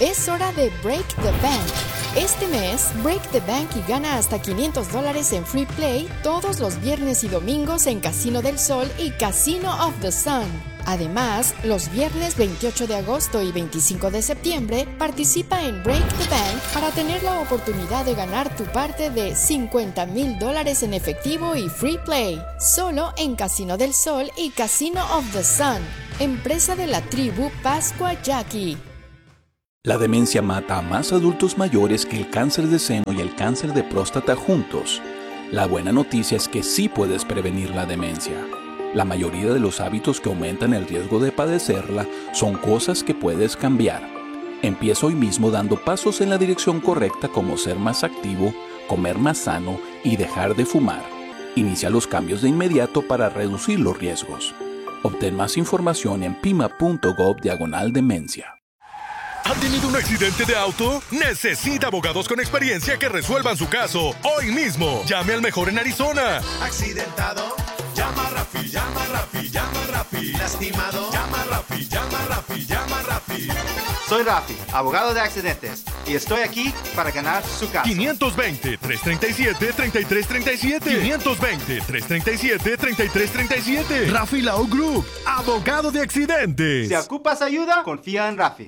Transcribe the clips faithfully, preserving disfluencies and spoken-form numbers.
Es hora de Break the Bank. Este mes, Break the Bank y gana hasta quinientos dólares en Free Play todos los viernes y domingos en Casino del Sol y Casino of the Sun. Además, los viernes veintiocho de agosto y veinticinco de septiembre, participa en Break the Bank para tener la oportunidad de ganar tu parte de cincuenta mil dólares en efectivo y Free Play. Solo en Casino del Sol y Casino of the Sun. Empresa de la tribu Pascua Yaqui. La demencia mata a más adultos mayores que el cáncer de seno y el cáncer de próstata juntos. La buena noticia es que sí puedes prevenir la demencia. La mayoría de los hábitos que aumentan el riesgo de padecerla son cosas que puedes cambiar. Empieza hoy mismo dando pasos en la dirección correcta, como ser más activo, comer más sano y dejar de fumar. Inicia los cambios de inmediato para reducir los riesgos. Obtén más información en pima.gov diagonal demencia. ¿Ha tenido un accidente de auto? Necesita abogados con experiencia que resuelvan su caso hoy mismo. Llame al mejor en Arizona. ¿Accidentado? Llama a Rafi, llama a Rafi, llama a Rafi. ¿Lastimado? Llama a Rafi, llama a Rafi, llama a Rafi. Soy Rafi, abogado de accidentes, y estoy aquí para ganar su caso. quinientos veinte, trescientos treinta y siete, treinta y tres treinta y siete. quinientos veinte, trescientos treinta y siete, treinta y tres treinta y siete. Rafi Law Group, abogado de accidentes. Si ocupas ayuda, confía en Rafi.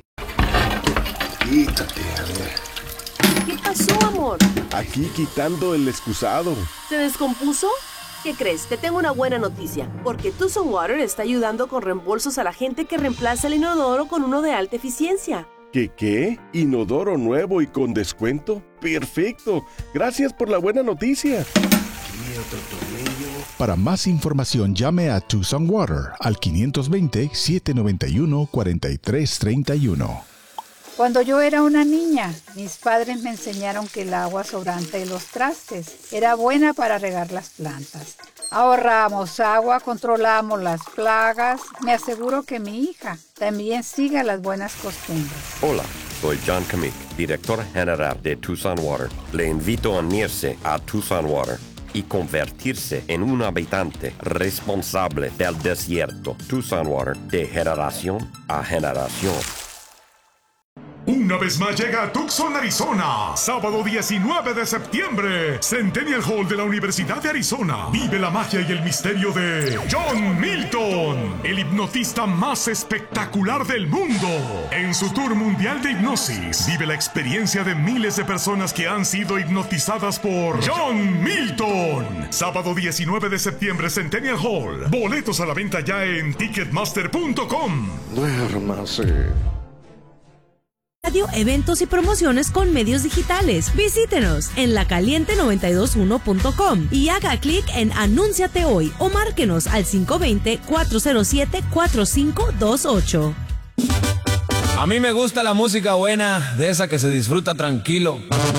Quítate, a ver. ¿Qué pasó, amor? Aquí quitando el excusado. ¿Se descompuso? ¿Qué crees? Te tengo una buena noticia, porque Tucson Water está ayudando con reembolsos a la gente que reemplaza el inodoro con uno de alta eficiencia. ¿Qué qué? ¿Inodoro nuevo y con descuento? ¡Perfecto! Gracias por la buena noticia. Y otro tornillo. Para más información, llame a Tucson Water al quinientos veinte, setecientos noventa y uno, cuarenta y tres treinta y uno. Cuando yo era una niña, mis padres me enseñaron que el agua sobrante de los trastes era buena para regar las plantas. Ahorramos agua, controlamos las plagas. Me aseguro que mi hija también siga las buenas costumbres. Hola, soy John Kamick, director general de Tucson Water. Le invito a unirse a Tucson Water y convertirse en un habitante responsable del desierto. Tucson Water, de generación a generación. Una vez más llega a Tucson, Arizona. Sábado diecinueve de septiembre. Centennial Hall de la Universidad de Arizona. Vive la magia y el misterio de John Milton, el hipnotista más espectacular del mundo. En su tour mundial de hipnosis, vive la experiencia de miles de personas que han sido hipnotizadas por John Milton. Sábado diecinueve de septiembre, Centennial Hall. Boletos a la venta ya en ticketmaster punto com. Duérmase. Radio, eventos y promociones con medios digitales. Visítenos en la caliente noventa y dos uno punto com y haga clic en Anúnciate hoy o márquenos al cinco dos cero, cuatro cero siete, cuatro cinco dos ocho. A mí me gusta la música buena, de esa que se disfruta tranquilo.